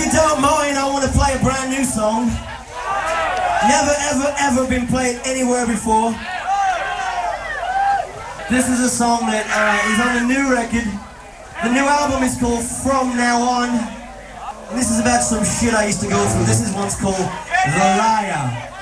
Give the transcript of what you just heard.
you don't mind, I want to play a brand new song. Never, ever, ever been played anywhere before. This is a song that is on a new record. The new album is called From Now On. And this is about some shit I used to go through. This is one's called The Liar.